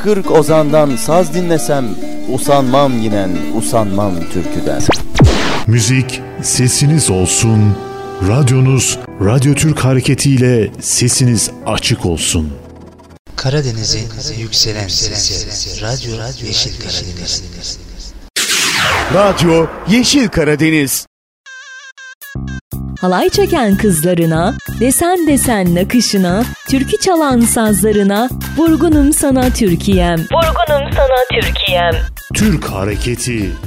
40 ozandan saz dinlesem, usanmam yinen, usanmam türküden. Müzik sesiniz olsun, radyonuz Radyo Türk hareketiyle sesiniz açık olsun. Karadeniz'in yükselen sesi, Radyo Yeşil Karadeniz. Radyo Yeşil Karadeniz. Halay çeken kızlarına, desen desen nakışına, türkü çalan sazlarına, vurgunum sana Türkiye'm. Vurgunum sana Türkiye'm. Türk hareketi